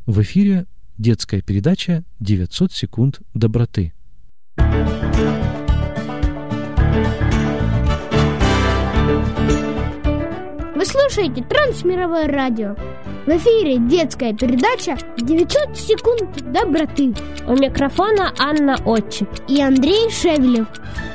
В эфире детская передача «900 секунд доброты». Вы слушаете Трансмировое радио. В эфире детская передача «900 секунд доброты». У микрофона Анна Отчип и Андрей Шевелев.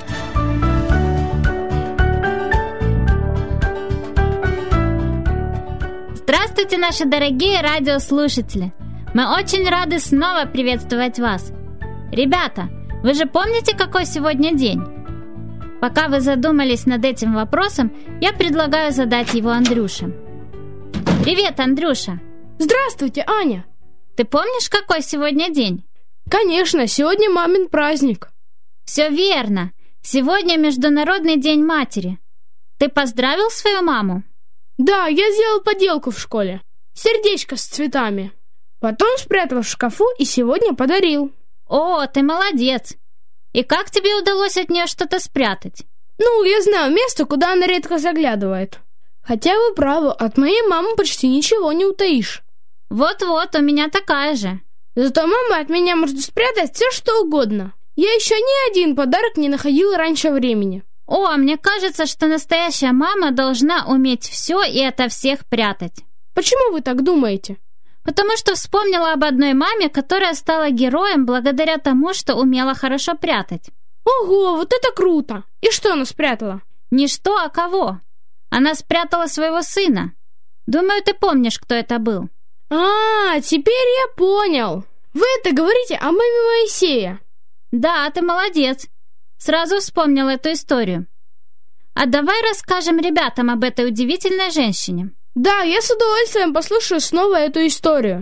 Здравствуйте, наши дорогие радиослушатели! Мы очень рады снова приветствовать вас. Ребята, вы же помните, какой сегодня день? Пока вы задумались над этим вопросом, я предлагаю задать его Андрюше. Привет, Андрюша! Здравствуйте, Аня! Ты помнишь, какой сегодня день? Конечно, сегодня мамин праздник. Все верно! Сегодня Международный день матери. Ты поздравил свою маму? Да, я сделал поделку в школе. Сердечко с цветами. Потом спрятал в шкафу и сегодня подарил. О, ты молодец! И как тебе удалось от нее что-то спрятать? Ну, я знаю место, куда она редко заглядывает. Хотя вы правы, от моей мамы почти ничего не утаишь. Вот-вот, у меня такая же. Зато мама от меня может спрятать все, что угодно. Я еще ни один подарок не находила раньше времени. О, мне кажется, что настоящая мама должна уметь все и ото всех прятать. Почему вы так думаете? Потому что вспомнила об одной маме, которая стала героем благодаря тому, что умела хорошо прятать. Ого, вот это круто! И что она спрятала? Не что, а кого? Она спрятала своего сына. Думаю, ты помнишь, кто это был. Теперь я понял. Вы это говорите о маме Моисея. Да, ты молодец. Сразу вспомнил эту историю. А давай расскажем ребятам об этой удивительной женщине. Да, я с удовольствием послушаю снова эту историю.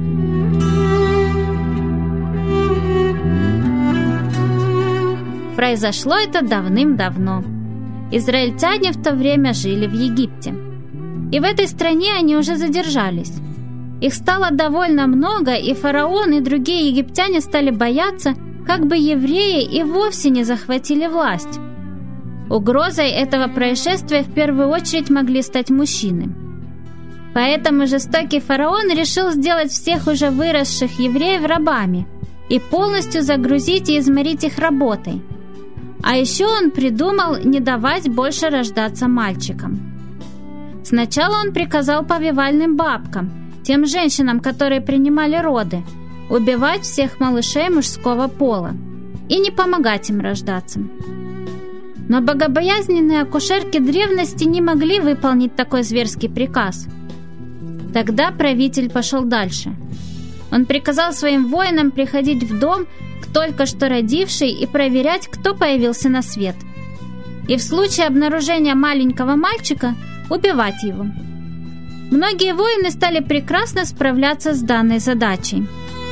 Произошло это давным-давно. Израильтяне в то время жили в Египте. И в этой стране они уже задержались. Их стало довольно много, и фараон и другие египтяне стали бояться, как бы евреи и вовсе не захватили власть. Угрозой этого происшествия в первую очередь могли стать мужчины. Поэтому жестокий фараон решил сделать всех уже выросших евреев рабами и полностью загрузить и изморить их работой. А еще он придумал не давать больше рождаться мальчикам. Сначала он приказал повивальным бабкам, тем женщинам, которые принимали роды, убивать всех малышей мужского пола и не помогать им рождаться. Но богобоязненные акушерки древности не могли выполнить такой зверский приказ. Тогда правитель пошел дальше. Он приказал своим воинам приходить в дом к только что родившей и проверять, кто появился на свет. И в случае обнаружения маленького мальчика убивать его. Многие воины стали прекрасно справляться с данной задачей.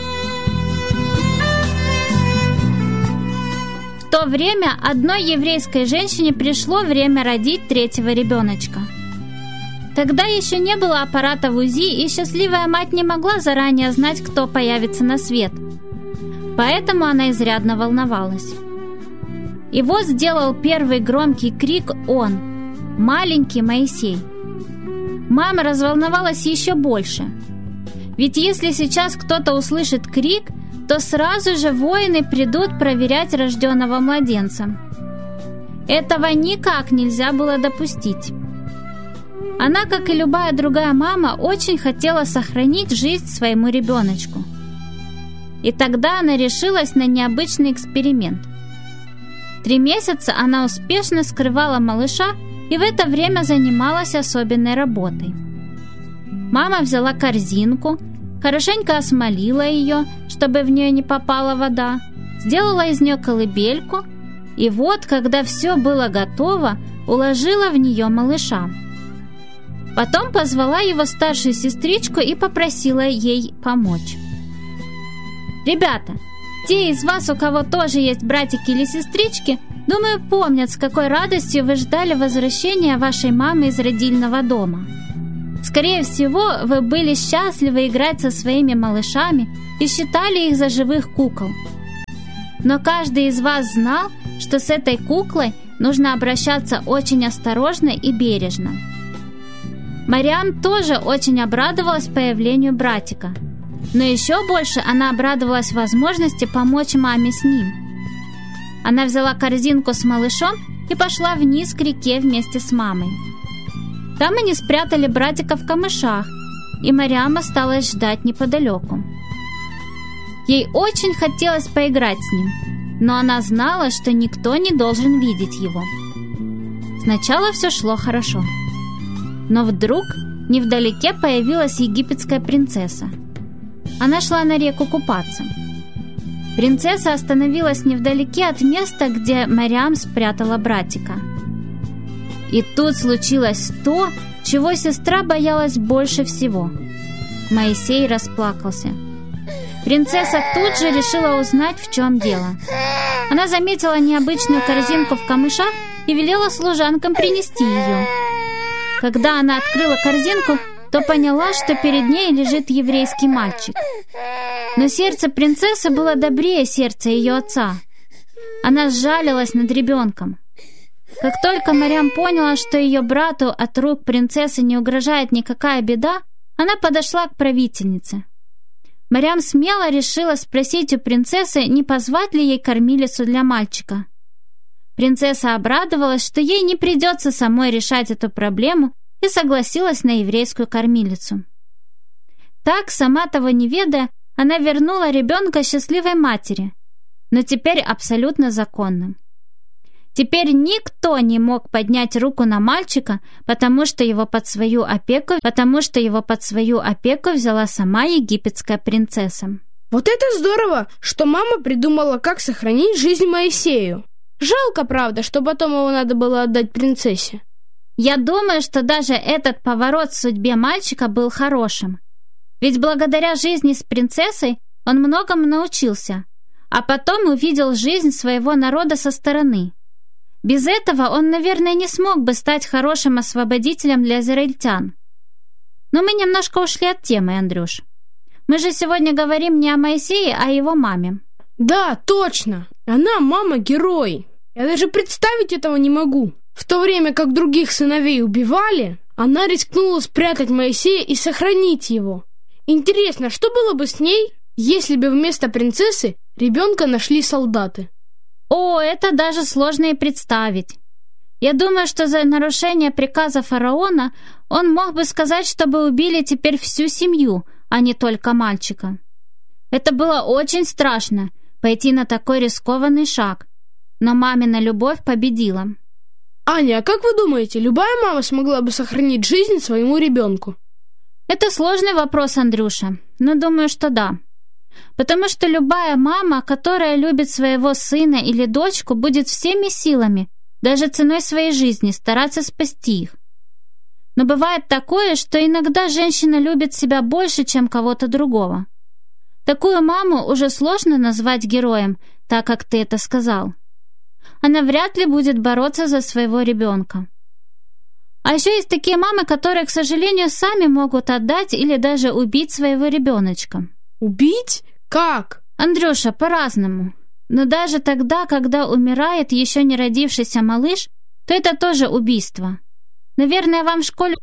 В то время одной еврейской женщине пришло время родить третьего ребеночка. Тогда еще не было аппарата в УЗИ, и счастливая мать не могла заранее знать, кто появится на свет. Поэтому она изрядно волновалась. И вот сделал первый громкий крик он, маленький Моисей. Мама разволновалась еще больше. Ведь если сейчас кто-то услышит крик, то сразу же воины придут проверять рожденного младенца. Этого никак нельзя было допустить. Она, как и любая другая мама, очень хотела сохранить жизнь своему ребеночку. И тогда она решилась на необычный эксперимент. 3 месяца она успешно скрывала малыша и в это время занималась особенной работой. Мама взяла корзинку, хорошенько осмолила ее, чтобы в нее не попала вода, сделала из нее колыбельку, и вот, когда все было готово, уложила в нее малыша. Потом позвала его старшую сестричку и попросила ей помочь. Ребята, те из вас, у кого тоже есть братики или сестрички, думаю, помнят, с какой радостью вы ждали возвращения вашей мамы из родильного дома. Скорее всего, вы были счастливы играть со своими малышами и считали их за живых кукол. Но каждый из вас знал, что с этой куклой нужно обращаться очень осторожно и бережно. Мариам тоже очень обрадовалась появлению братика. Но еще больше она обрадовалась возможности помочь маме с ним. Она взяла корзинку с малышом и пошла вниз к реке вместе с мамой. Там они спрятали братика в камышах, и Мариам осталась ждать неподалеку. Ей очень хотелось поиграть с ним, но она знала, что никто не должен видеть его. Сначала все шло хорошо. Но вдруг невдалеке появилась египетская принцесса. Она шла на реку купаться. Принцесса остановилась невдалеке от места, где Мариам спрятала братика. И тут случилось то, чего сестра боялась больше всего. Моисей расплакался. Принцесса тут же решила узнать, в чем дело. Она заметила необычную корзинку в камышах и велела служанкам принести ее. Когда она открыла корзинку, то поняла, что перед ней лежит еврейский мальчик. Но сердце принцессы было добрее сердца ее отца. Она сжалилась над ребенком. Как только Мариам поняла, что ее брату от рук принцессы не угрожает никакая беда, она подошла к правительнице. Мариам смело решила спросить у принцессы, не позвать ли ей кормилицу для мальчика. Принцесса обрадовалась, что ей не придется самой решать эту проблему, и согласилась на еврейскую кормилицу. Так, сама того не ведая, она вернула ребенка счастливой матери, но теперь абсолютно законным. Теперь никто не мог поднять руку на мальчика, потому что его под свою опеку взяла сама египетская принцесса. Вот это здорово, что мама придумала, как сохранить жизнь Моисею. Жалко, правда, что потом его надо было отдать принцессе. Я думаю, что даже этот поворот в судьбе мальчика был хорошим. Ведь благодаря жизни с принцессой он многому научился, а потом увидел жизнь своего народа со стороны. Без этого он, наверное, не смог бы стать хорошим освободителем для израильтян. Но мы немножко ушли от темы, Андрюш. Мы же сегодня говорим не о Моисее, а о его маме. Да, точно. Она мама-герой. Я даже представить этого не могу. В то время как других сыновей убивали, она рискнула спрятать Моисея и сохранить его. Интересно, что было бы с ней, если бы вместо принцессы ребенка нашли солдаты? О, это даже сложно и представить. Я думаю, что за нарушение приказа фараона он мог бы сказать, чтобы убили теперь всю семью, а не только мальчика. Это было очень страшно, пойти на такой рискованный шаг. Но мамина любовь победила. Аня, а как вы думаете, любая мама смогла бы сохранить жизнь своему ребенку? Это сложный вопрос, Андрюша, но думаю, что да. Потому что любая мама, которая любит своего сына или дочку, будет всеми силами, даже ценой своей жизни, стараться спасти их. Но бывает такое, что иногда женщина любит себя больше, чем кого-то другого. Такую маму уже сложно назвать героем, так как ты это сказал. Она вряд ли будет бороться за своего ребенка. А еще есть такие мамы, которые, к сожалению, сами могут отдать или даже убить своего ребеночка. Убить? Как? Андрюша, по-разному. Но даже тогда, когда умирает еще не родившийся малыш, то это тоже убийство. Наверное, вам в школе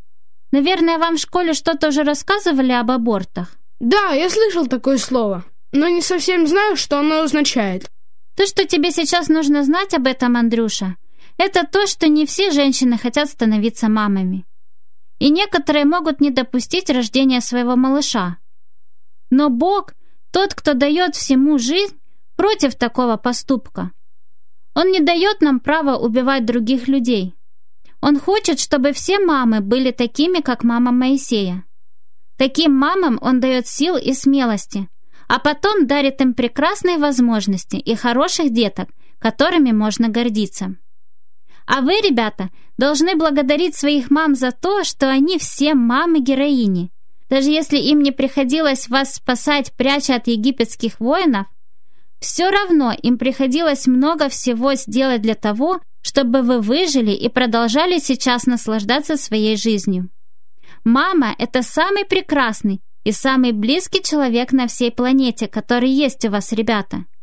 что-то уже рассказывали об абортах? Да, я слышал такое слово, но не совсем знаю, что оно означает. То, что тебе сейчас нужно знать об этом, Андрюша, это то, что не все женщины хотят становиться мамами. И некоторые могут не допустить рождения своего малыша. Но Бог, тот, кто дает всему жизнь, против такого поступка. Он не дает нам права убивать других людей. Он хочет, чтобы все мамы были такими, как мама Моисея. Таким мамам он дает сил и смелости, а потом дарит им прекрасные возможности и хороших деток, которыми можно гордиться. А вы, ребята, должны благодарить своих мам за то, что они все мамы-героини. Даже если им не приходилось вас спасать, пряча от египетских воинов, все равно им приходилось много всего сделать для того, чтобы вы выжили и продолжали сейчас наслаждаться своей жизнью. Мама – это самый прекрасный и самый близкий человек на всей планете, который есть у вас, ребята.